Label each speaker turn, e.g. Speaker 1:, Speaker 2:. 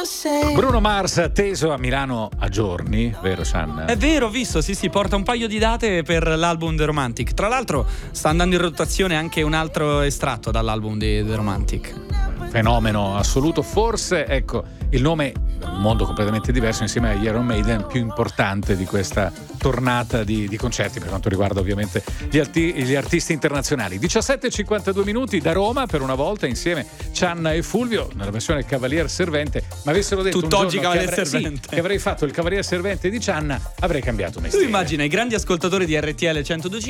Speaker 1: Bruno Mars atteso a Milano a giorni, vero San?
Speaker 2: È vero, ho visto, sì, porta un paio di date per l'album The Romantic. Tra l'altro sta andando in rotazione anche un altro estratto dall'album di The Romantic.
Speaker 1: Fenomeno assoluto, forse ecco il nome, un mondo completamente diverso insieme agli Iron Maiden, più importante di questa tornata di concerti per quanto riguarda ovviamente gli artisti internazionali. 17:52 minuti da Roma, per una volta insieme Cianna e Fulvio nella versione Cavalier Servente. Ma avessero detto
Speaker 2: tutt'oggi
Speaker 1: un giorno
Speaker 2: Cavalier Servente,
Speaker 1: che avrei fatto il Cavalier Servente di Cianna, avrei cambiato mestiere.
Speaker 2: Tu immagina i grandi ascoltatori di RTL 102.5